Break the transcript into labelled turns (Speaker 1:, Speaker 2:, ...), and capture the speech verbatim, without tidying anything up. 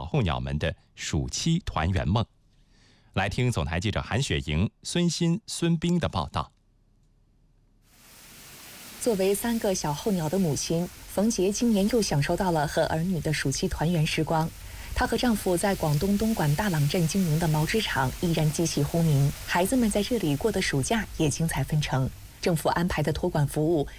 Speaker 1: 候鸟们的暑期团圆梦。来听总台记者韩雪莹、孙鑫、孙冰的报道。
Speaker 2: 作为三个小候鸟的母亲，冯杰今年又享受到了和儿女的暑期团圆时光。她和丈夫在广东东莞大朗镇经营的毛织厂依然机器轰鸣，孩子们在这里过的暑假也精彩纷呈。政府安排的托管服务